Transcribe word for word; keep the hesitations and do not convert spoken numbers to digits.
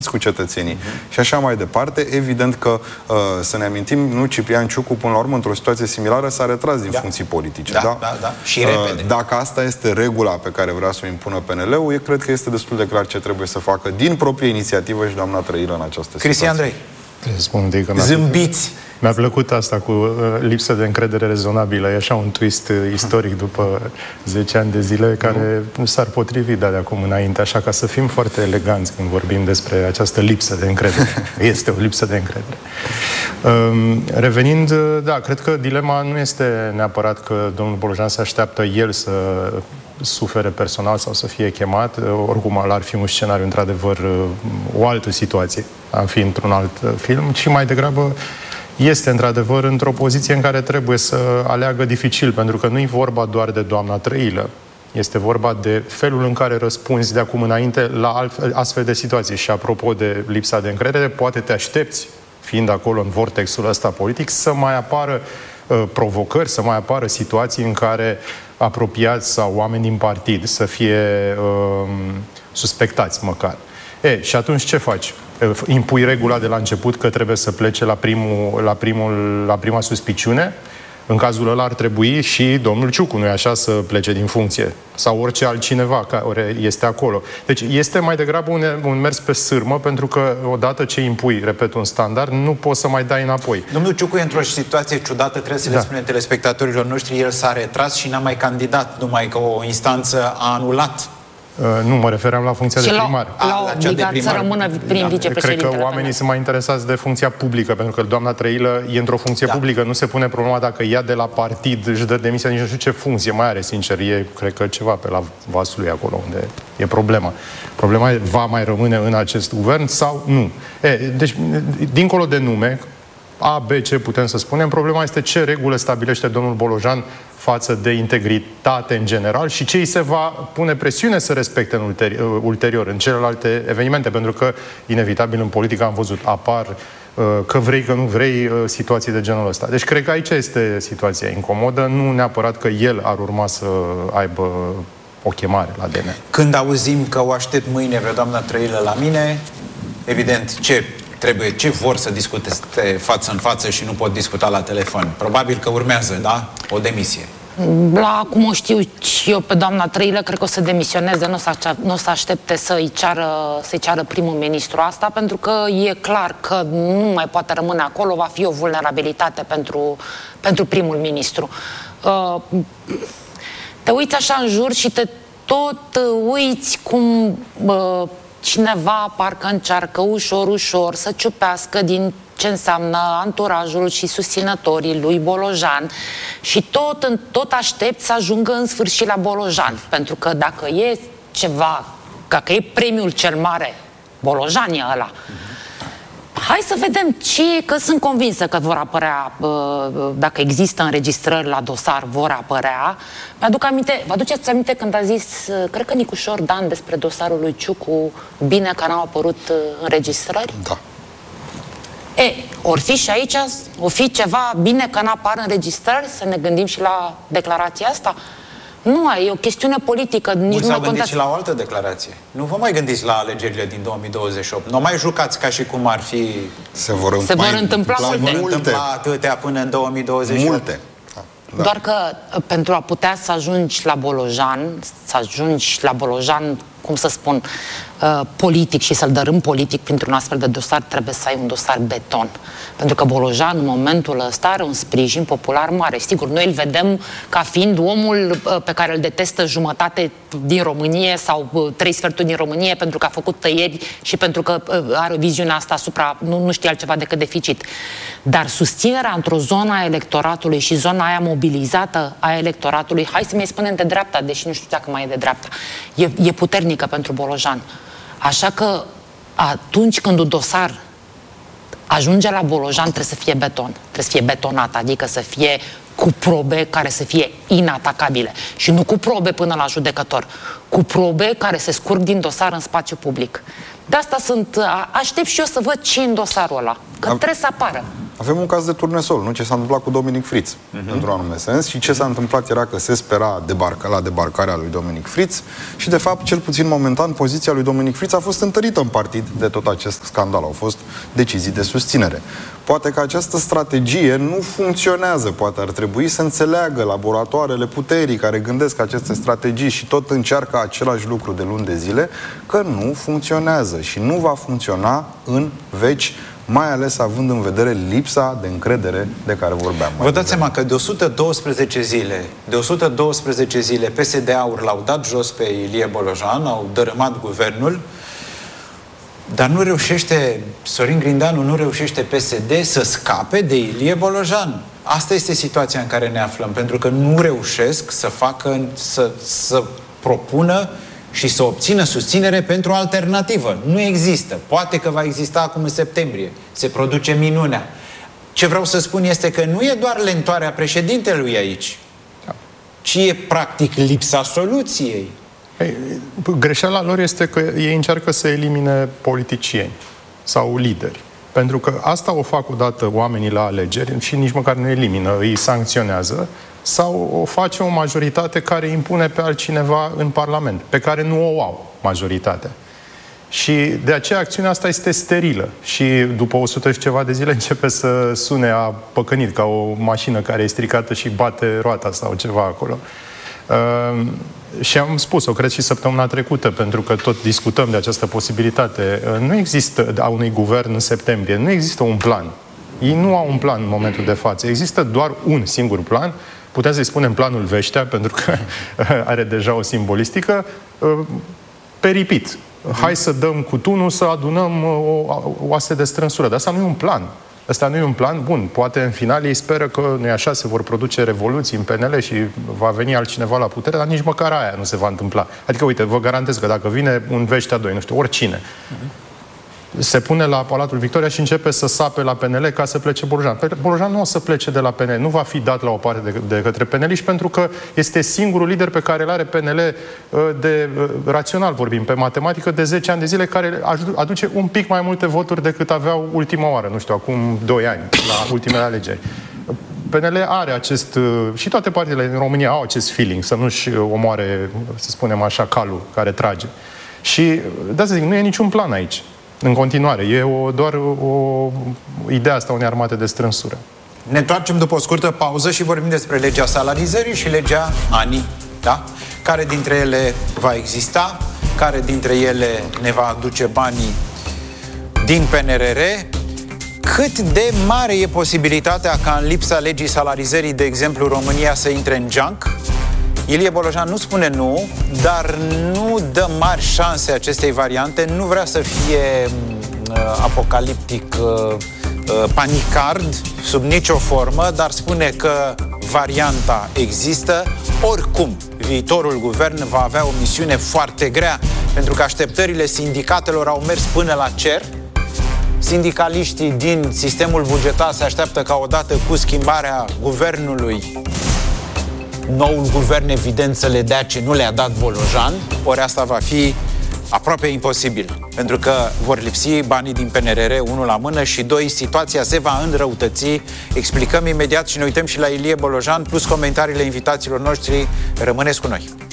cu cetățenii. Și așa mai departe. Evident că, uh, să ne amintim, nu, Ciprian Ciucu, până la urmă, într-o situație similară, s-a retras din da. funcții politice. Da, da? da, da. Și uh, repede. Dacă asta este regula pe care vrea să o impună P N L-ul, eu cred că este destul de clar ce trebuie să facă din proprie inițiativă și doamna Trăilă în această Cristian situație. Andrei. Zâmbiți! Mi-a plăcut asta cu uh, lipsă de încredere rezonabilă. E așa un twist uh, istoric după zece ani de zile care nu s-ar potrivi de acum înainte, așa ca să fim foarte eleganți când vorbim despre această lipsă de încredere. Este o lipsă de încredere. Um, revenind, da, cred că dilema nu este neapărat că domnul Bolojan se așteaptă el să sufere personal sau să fie chemat. Oricum, ar fi un scenariu, într-adevăr, o altă situație, am fi într-un alt film, ci mai degrabă este, într-adevăr, într-o poziție în care trebuie să aleagă dificil, pentru că nu e vorba doar de doamna Trăilă. Este vorba de felul în care răspunzi de acum înainte la altfel, astfel de situații. Și apropo de lipsa de încredere, poate te aștepți, fiind acolo în vortexul ăsta politic, să mai apară uh, provocări, să mai apară situații în care apropiați sau oameni din partid să fie uh, suspectați măcar. E, și atunci ce faci? Impui regula de la început că trebuie să plece la, primul, la, primul, la prima suspiciune? În cazul ăla ar trebui și domnul Ciucu, nu-i așa, să plece din funcție. Sau orice altcineva care este acolo. Deci este mai degrabă un, un mers pe sârmă, pentru că odată ce impui, repet, un standard, nu poți să mai dai înapoi. Domnul Ciucu e într-o situație ciudată, trebuie să le da. spunem telespectatorilor noștri, el s-a retras și n-a mai candidat, numai că o instanță a anulat. Uh, nu, mă refeream la funcția și de primar. L-au obligat să rămână prin da. vicepreședintele. Cred că oamenii sunt mai interesați de funcția publică, pentru că doamna Trăilă e într-o funcție da. publică. Nu se pune problema dacă ea de la partid își dă demisia, nici nu știu ce funcție mai are, sincer. E, cred că ceva pe la Vaslui acolo unde e problema. Problema e, va mai rămâne în acest guvern sau nu? E, deci, dincolo de nume, A, B, C putem să spunem, problema este ce regulă stabilește domnul Bolojan față de integritate în general și ce îi se va pune presiune să respecte în ulterior, ulterior în celelalte evenimente, pentru că, inevitabil, în politică am văzut, apar, că vrei, că nu vrei, situații de genul ăsta. Deci, cred că aici este situația incomodă, nu neapărat că el ar urma să aibă o chemare la D N. Când auzim că o aștept mâine pe doamna Trăilă la mine, evident, ce trebuie, ce vor să discute față în față și nu pot discuta la telefon. Probabil că urmează, da? O demisie. La cum o știu și eu pe doamna Trăilă, cred că o să demisioneze, nu o să, nu o să aștepte să-i ceară, să-i ceară primul ministru asta, pentru că e clar că nu mai poate rămâne acolo, va fi o vulnerabilitate pentru, pentru primul ministru. Uh, te uiți așa în jur și te tot uiți cum uh, cineva parcă încearcă ușor, ușor să ciupească din ce înseamnă anturajul și susținătorii lui Bolojan și tot, tot aștept să ajungă în sfârșit la Bolojan, pentru că dacă e ceva, dacă e premiul cel mare, Bolojan e ăla. Hai să vedem ce, că sunt convinsă că vor apărea, dacă există înregistrări la dosar, vor apărea. Mi-aduc aminte, vă aduceți aminte când a zis, cred că Nicușor Dan, despre dosarul lui Ciucu, bine că n-au apărut înregistrări? Da. E, or fi și aici, o fi ceva bine că n-apar înregistrări, să ne gândim și la declarația asta? Nu, e o chestiune politică. Nici Mulți nu s-au gândit contați... și la o altă declarație. Nu vă mai gândiți la alegerile din două mii douăzeci și opt. Nu mai jucați ca și cum ar fi... Se vor, Se vor întâmpla multe. Se vor întâmpla atâtea până în două mii douăzeci și opt. Multe. Da. Doar că pentru a putea să ajungi la Bolojan, să ajungi la Bolojan, cum să spun, uh, politic și să-l dărâm politic printr-un astfel de dosar, trebuie să ai un dosar beton. Pentru că Bolojan, în momentul ăsta, are un sprijin popular mare. Sigur, noi îl vedem ca fiind omul uh, pe care îl detestă jumătate din România sau uh, trei sferturi din România pentru că a făcut tăieri și pentru că uh, are viziunea asta asupra, nu, nu știe altceva decât deficit. Dar susținerea într-o zonă a electoratului și zona aia mobilizată a electoratului, hai să mi spunem de dreapta, deși nu știu dacă mai e de dreapta, e, e puternică pentru Bolojan. Așa că atunci când un dosar ajunge la Bolojan, trebuie să fie beton, trebuie să fie betonat, adică să fie cu probe care să fie inatacabile. Și nu cu probe până la judecător, cu probe care se scurg din dosar în spațiu public. De asta sunt, aștept și eu să văd ce în dosarul ăla, că Am... trebuie să apară. Avem un caz de turnesol, nu? Ce s-a întâmplat cu Dominic Friț, uh-huh. într-un anume sens. Și ce s-a întâmplat era că se spera debarca, la debarcarea lui Dominic Friț și, de fapt, cel puțin momentan, poziția lui Dominic Friț a fost întărită în partid de tot acest scandal. Au fost decizii de susținere. Poate că această strategie nu funcționează, poate ar trebui să înțeleagă laboratoarele puterii care gândesc aceste strategii și tot încearcă același lucru de luni de zile, că nu funcționează și nu va funcționa în veci, mai ales având în vedere lipsa de încredere de care vorbeam. Vă dați seama că de o sută douăsprezece zile, de o sută douăsprezece zile P S D-ul l-au dat jos pe Ilie Bolojan, au dărâmat guvernul, dar nu reușește, Sorin Grindeanu nu reușește P S D să scape de Ilie Bolojan. Asta este situația în care ne aflăm, pentru că nu reușesc să facă, să, să propună și să obțină susținere pentru o alternativă. Nu există. Poate că va exista acum în septembrie. Se produce minunea. Ce vreau să spun este că nu e doar lentoarea președintelui aici, ci e practic lipsa soluției. Ei, greșeala lor este că ei încearcă să elimine politicieni sau lideri. Pentru că asta o fac odată oamenii la alegeri și nici măcar nu elimină, îi sancționează, sau o face o majoritate care impune pe altcineva în Parlament, pe care nu o au majoritatea. Și de aceea acțiunea asta este sterilă și după o sută și ceva de zile începe să sune a păcănit, ca o mașină care e stricată și bate roata sau ceva acolo. Uh, și am spus-o, cred și săptămâna trecută, pentru că tot discutăm de această posibilitate. Uh, nu există, a unui guvern în septembrie, nu există un plan. Ei nu au un plan în momentul de față. Există doar un singur plan. Putem să-i spunem planul Veștea, pentru că are deja o simbolistică, uh, peripit. Hai să dăm cu tunul, să adunăm o oase de strânsură. Dar asta nu e un plan. Asta nu e un plan bun. Poate în final ei speră că, nu-i așa, se vor produce revoluții în P N L și va veni altcineva la putere, dar nici măcar aia nu se va întâmpla. Adică, uite, vă garantez că dacă vine un Veștea doi, nu știu, oricine, uh-huh. se pune la Palatul Victoria și începe să sape la P N L ca să plece Bolojan. Bolojan nu o să plece de la P N L, nu va fi dat la o parte de, de către P N L-iști, pentru că este singurul lider pe care îl are P N L de rațional, vorbim, pe matematică, de zece ani de zile, care aduce un pic mai multe voturi decât aveau ultima oară, nu știu, acum doi ani, la ultimele alegeri. P N L are acest, și toate partidele din România au acest feeling, să nu-și omoare, să spunem așa, calul care trage. Și, de asta zic, nu e niciun plan aici. În continuare, e o, doar o idee asta unei armate de strânsură. Ne întoarcem după o scurtă pauză și vorbim despre legea salarizării și legea A N I, da? Care dintre ele va exista, care dintre ele ne va aduce banii din P N R R, cât de mare e posibilitatea ca în lipsa legii salarizării, de exemplu, România să intre în junk. Ilie Bolojan nu spune nu, dar nu dă mari șanse acestei variante, nu vrea să fie uh, apocaliptic, uh, uh, panicard, sub nicio formă, dar spune că varianta există. Oricum, viitorul guvern va avea o misiune foarte grea, pentru că așteptările sindicatelor au mers până la cer. Sindicaliștii din sistemul bugetar se așteaptă ca odată cu schimbarea guvernului, noul guvern, evident, să le dea ce nu le-a dat Bolojan, ori asta va fi aproape imposibil, pentru că vor lipsi banii din P N R R, unul la mână, și doi, situația se va înrăutăți. Explicăm imediat și ne uităm și la Ilie Bolojan, plus comentariile invitațiilor noștri. Rămâneți cu noi!